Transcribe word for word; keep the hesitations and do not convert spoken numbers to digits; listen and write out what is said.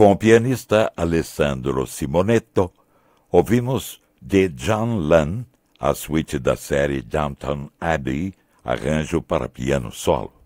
Com o pianista Alessandro Simonetto, ouvimos de John Lunn, a suíte da série Downton Abbey, arranjo para piano solo.